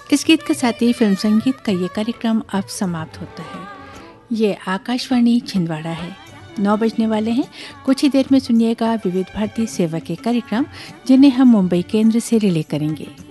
इस गीत के साथ ही फिल्म संगीत का ये कार्यक्रम अब समाप्त होता है। ये आकाशवाणी छिंदवाड़ा है। 9 बजने वाले हैं। कुछ ही देर में सुनिएगा विविध भारती सेवा के कार्यक्रम, जिन्हें हम मुंबई केंद्र से रिले करेंगे।